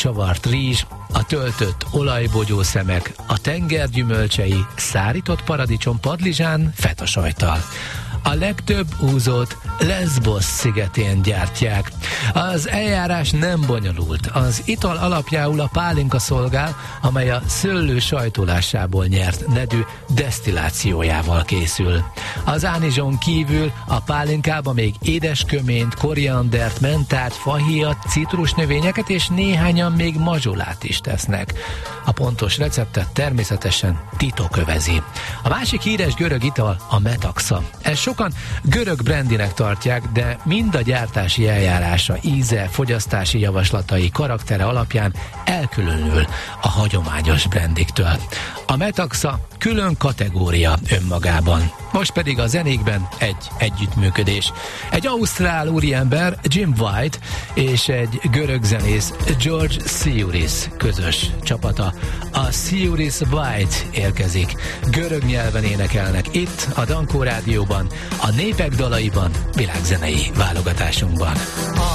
csavart rizs, a töltött olajbogyószemek, a tenger gyümölcsei, szárított paradicsom padlizsán fetasajttal. A legtöbb úzót Lesbos szigetén gyártják. Az eljárás nem bonyolult. Az ital alapjául a pálinka szolgál, amely a szőlő sajtolásából nyert nedű desztillációjával készül. Az ánizson kívül a pálinkába még édesköményt, koriandert, mentát, fahéjat, citrusnövényeket és néhányan még mazsolát is tesznek. A pontos receptet természetesen titok övezi. A másik híres görög ital a metaxa. Ez sokan görög brandinek tartják, de mind a gyártási eljárása, íze, fogyasztási javaslatai, karaktere alapján elkülönül a hagyományos brandiktől. A metaxa külön kategória önmagában. Most pedig a zenékben egy együttműködés. Egy ausztrál úriember, Jim White, és egy görög zenész, George Siuris közös csapata. A Siuris White érkezik. Görög nyelven énekelnek itt, a Dankó Rádióban, a Népek dalaiban, világzenei válogatásunkban.